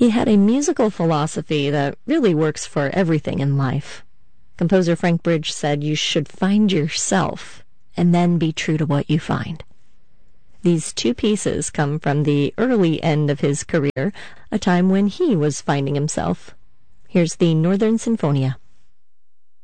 He had a musical philosophy that really works for everything in life. Composer Frank Bridge said you should find yourself and then be true to what you find. These two pieces come from the early end of his career, a time when he was finding himself. Here's the Northern Sinfonia.